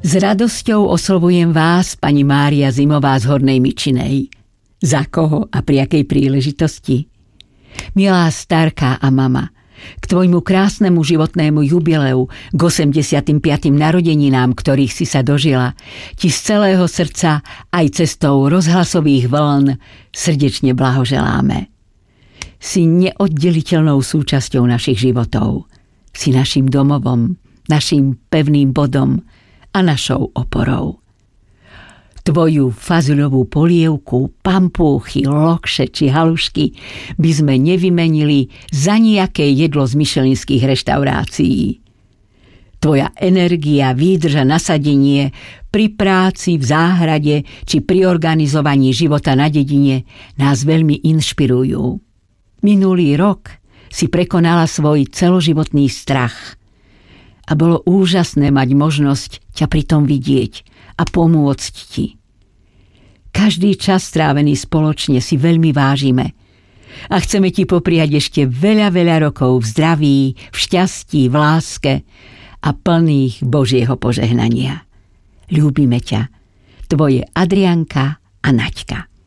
S radosťou oslovujem vás, pani Mária Zimová z Hornej Mičinej. Za koho a pri akej príležitosti? Milá starka a mama, k tvojmu krásnemu životnému jubileu, k 85. narodeninám, ktorých si sa dožila, ti z celého srdca aj cestou rozhlasových vln srdečne blahoželáme. Si neoddeliteľnou súčasťou našich životov. Si našim domovom, našim pevným bodom a našou oporou. Tvoju fazuľovú polievku, pampúchy, lokše či halušky by sme nevymenili za nejaké jedlo z michelinských reštaurácií. Tvoja energia, výdrž a nasadenie pri práci, v záhrade či pri organizovaní života na dedine nás veľmi inšpirujú. Minulý rok si prekonala svoj celoživotný strach a bolo úžasné mať možnosť ťa pri tom vidieť a pomôcť ti. Každý čas strávený spoločne si veľmi vážime a chceme ti popriať ešte veľa, veľa rokov v zdraví, v šťastí, v láske a plných Božieho požehnania. Ľúbime ťa, tvoje Adrianka a Naďka.